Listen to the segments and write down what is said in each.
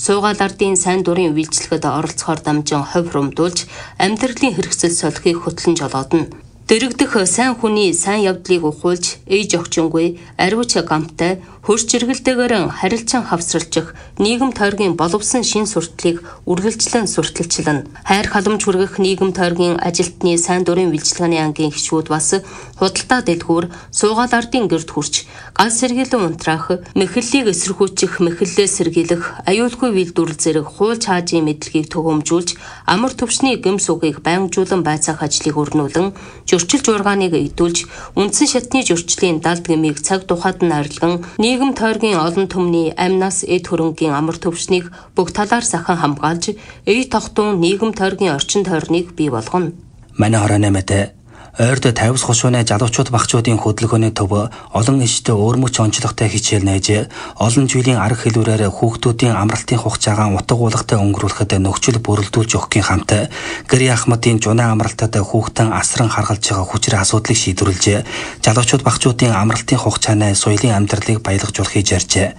суугаал ардын сайн дурын үйлчлэгэд оролцохоор дамжин хувь хуримдуулж амьдралын хэрэгсэл солихыг хөтлөн жолоодно. Дэрэгдэх сайн хүний сайн явдлыг ухуулж, ээж охчингүй, ариуч гамтай, хөрч эргэлтэйгээр харилцан хавсралчих нийгэм тойргийн боловсон шин сурталыг үргэлжлэн сурталчлана. Хайр халамж хүргэх нийгэм тойргийн ажилтны сайн дурын үйлчилгээний ангийн гишүүд бас худалдаа дэлгүүр, суугаал ардын гэрд хүрч, гал сэргийлэн унтраах, мэхэллийг эсэргүүцэх, мэхэллээ сэргийлэх, аюулгүй үйлдвэрлэл зэрэг хууль хаажийн мэдлэгийг төгөөмжүүлж, амар төвшний гэмс үгийг байнгажуулан байцаах ажлыг өрнүүлэн, зөрчил жургааныг эдүүлж, үндсэн шатны зөрчлийн далд гэмийг цаг тухайд нь арилган, нийгэм тойргийн олон түмний амнаас эд хөрөнгийн амар төвшнийг бүх талаар сахан хамгаалж, эй тогтун нийгэм тойргийн орчин тойрныг бий болгоно. Манай хорооны мэдээ ойрд 50 хушууны залуучууд багчуудын хөдөлгөөний төв олон иштэй өөрмөч онцлогтой хичээл нээж олон жилийн арга хэлбэрээр хүүхдүүдийн амралтын хугацаагаа утга уулгатай өнгөрүүлэхэд нөхцөл бүрэлдүүлж өгөхийн хамт Гэрийн Ахмадын жунаа амралтад хүүхдэн асран харгалж байгаа хүчрэх асуудлыг шийдвэрлэж залуучууд багчуудын амралтын хугацааны соёлын амьдралыг баялгажуулахыг ярьжээ.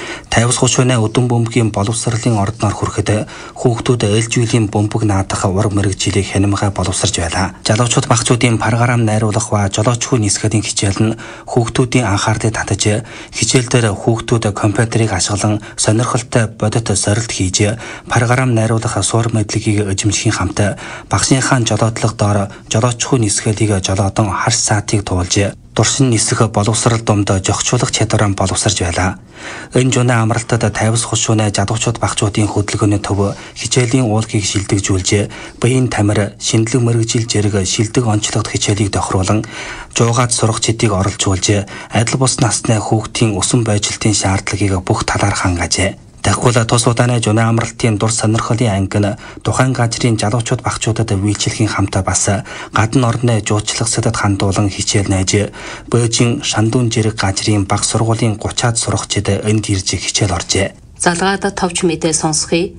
50 хушууны өдөн бөмбөгийн боловсролын ордноор хүрэхэд хүүхдүүд ээлжүүлийн бөмбөг наадах ур мэрэгжилийг хянамгай боловсрж байлаа. Залуучууд багчуудын програм найруулах ба жолоочгүй нисгэдийн хичээл нь хүүхдүүдийн анхаарлыг татаж, хичээл дээр хүүхдүүд компьютерыг ашиглан сонирхолтой бодит сорилт хийж, програм найруулах суур мэдлэгийг эзэмшихийн хамт багшийнхаа жолоодлого доор жолоочгүй нисгэлийг жолоодон харс саатыг туулж дуршин нисэх боловсрал дунд зохицуулах чадвараа боловсрж байлаа. Энэ жунаа амралтад 50 хушууны залуучууд багчуудын хөдөлгөөний төв хичээлийн уулгийг шилдэгжүүлж, биеийн тамир, шинэлэг мэрэгжил зэрэг шилдэг онцлогт хичээлийг тохируулан, жуугаад сурах чидийг оролцуулж, адил бус насны хүүхдийн өсөн байжилтын шаардлагыг бүх талаар хангаажээ. Тэгвэл тус удааны жунаа амралтын дур сонирхлын анги нь тухайн газрын залуучууд багчуудад үйлчлэхийн хамт бас гадна орны жуулчлагсадад хандуулан хичээл найж, Бээжин Шандун зэрэг газрын баг сургуулийн 30-аад сурагчид энд ирж хичээл оржээ. Залгаад товч мэдээ сонсхий.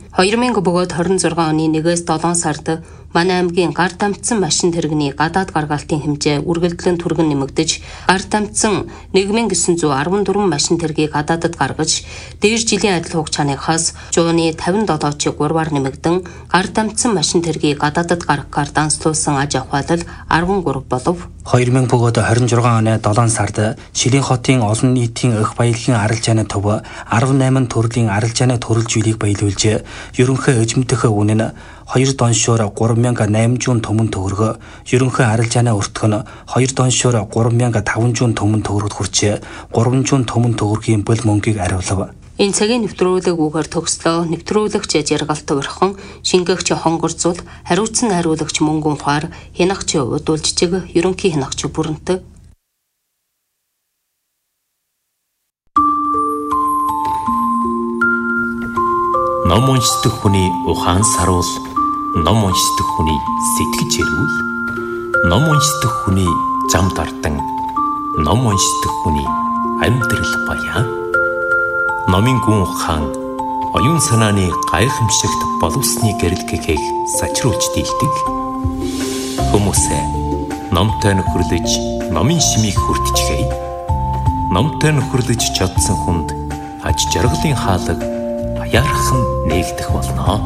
2026 оны 1-ээс 7 сард манай аймгийн гар дамжсан машин тэрэгний гадаад гаргалтын хэмжээ үргэлжлэн түргэн нэмэгдэж, гар дамжсан 1914 машин тэргийг гадаадад гаргаж, дээр жилийн адил хугацааныхаас жууны 57-ыг 3-аар нэмэгдэн, гар дамжсан машин тэргийг гадаадад гаргахаар данслуулсан аж ахуйлал 13 болов. 2026 оны 7 сард Шилэн хотын олон нийтийн эх баялагын арилжааны төв 18 төрлийн арилжааны төрөл зүйлийг баялуулж, ерөнхий эзэмдэх үнэ нь 2 доншоор 3800 төмөн төгрөг, ерөнхий арилжааны өртгөх нь 2 доншоор 3500 төмөн төгрөгт хүрчээ. 300 төмөн төгрөгийн бүл мөнгийг ариулав. Энэ цагийн нэвтрүүлэг үгээр төгслөө. Нэвтрүүлэгч жаргалт өрхөн, шингээгч хонгорцул, хариуцсан найруулагч мөнгөн ухаар, хянагч удуулжчиг, ерөнхий хянагч бүрэнтэг. Ном уншдаг хүний ухаан саруул, ном уншдаг хүний сэтгэж эрүүл, ном уншдаг хүний зам дардан, ном уншдаг хүний амьдрал баян. Номын гүн ухаан оюун санааны гайхамшигт боловсны гэрэл гэхийг сачруулж дийлдэг. Хүмүүсээ номтой нөхөрлөж, номын шимийг хүртчихэй. Номтой нөхөрлөж чадсан хүнд аж жаргалын хаалга баярхан нээгдэх болно.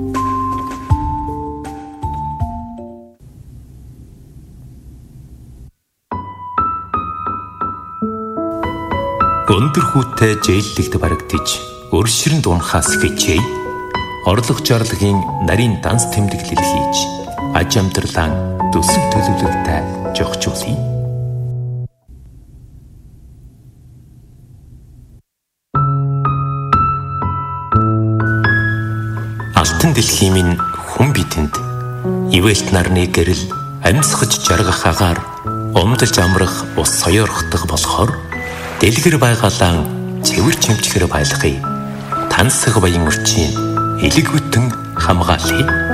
Өндөр хүүтэй зээллэгт барагдаж, өршөрөнд унахаас хичээе. Орлого жарлагын нарийн данс тэмдэглэл хийж, аж амьдралаа төсөв төлөвлөлтөй зохицуулъя. Алтан дэлхийн минь хүн бидэнд ивэлт нарны гэрэл амьсгаж жаргах агаар умдалж амрах ус соёорхдох болохоор дэлгэр байгалаан цэвэр чимчгэр байлгая. Тансаг баян өрчийн элэг бүтэн хамгаалъя.